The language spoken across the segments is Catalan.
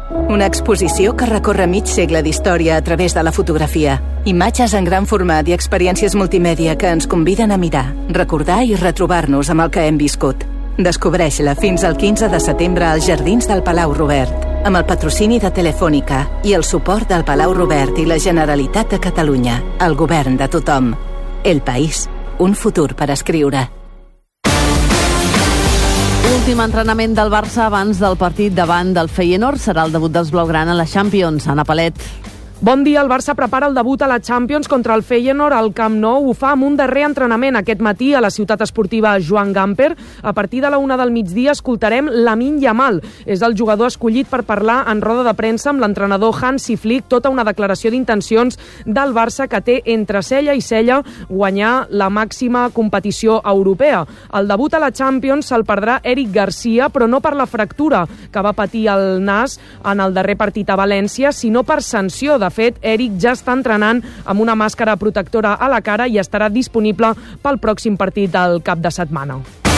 Una exposició que recorre mig segle d'història a través de la fotografia. Imatges en gran format i experiències multimèdia que ens conviden a mirar, recordar i retrobar-nos amb el que hem viscut. Descobreix-la fins al 15 de setembre als Jardins del Palau Robert, amb el patrocini de Telefònica i el suport del Palau Robert i la Generalitat de Catalunya, el govern de tothom. El País, un futur per escriure. Últim entrenament del Barça abans del partit davant del Feyenoord serà el debut dels blaugrana a la Champions. Anna Palet. Bon dia, el Barça prepara el debut a la Champions contra el Feyenoord al Camp Nou. Ho fa amb un darrer entrenament aquest matí a la ciutat esportiva Joan Gamper. A partir de la 1 del migdia escoltarem Lamine Yamal. És el jugador escollit per parlar en roda de premsa amb l'entrenador Hansi Flick, tota una declaració d'intencions del Barça que té entre cella i cella guanyar la màxima competició europea. El debut a la Champions se'l perdrà Eric Garcia, però no per la fractura que va patir el nas en el darrer partit a València, sinó per sanció. De fet, Eric ja està entrenant amb una màscara protectora a la cara i estarà disponible pel pròxim partit del cap de setmana.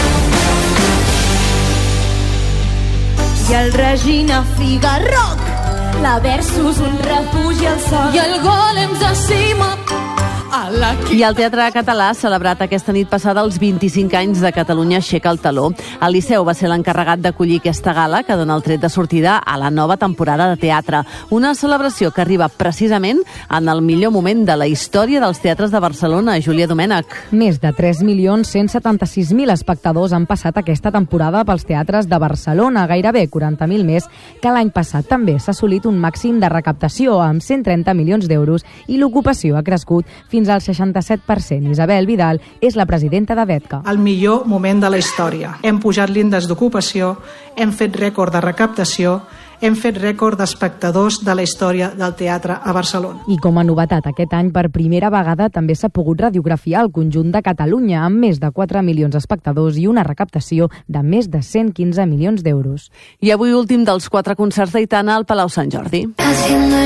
I el Regina Figarroc, la Versus, un refugi al sol, i el Golems de cima. I el Teatre Català ha celebrat aquesta nit passada els 25 anys de Catalunya aixeca el taló. El Liceu va ser l'encarregat d'acollir aquesta gala que dona el tret de sortida a la nova temporada de teatre. Una celebració que arriba precisament en el millor moment de la història dels teatres de Barcelona. Júlia Domènech. Més de 3.176.000 espectadors han passat aquesta temporada pels teatres de Barcelona, gairebé 40.000 més que l'any passat. També s'ha assolit un màxim de recaptació amb 130 milions d'euros i l'ocupació ha crescut fins al 67%. Isabel Vidal és la presidenta de VETCA. El millor moment de la història. Hem pujat l'índex d'ocupació, hem fet rècord de recaptació, hem fet rècord d'espectadors de la història del teatre a Barcelona. I com a novetat, aquest any per primera vegada també s'ha pogut radiografiar el conjunt de Catalunya amb més de 4 milions d'espectadors i una recaptació de més de 115 milions d'euros. I avui últim dels 4 concerts d'Aitana al Palau Sant Jordi.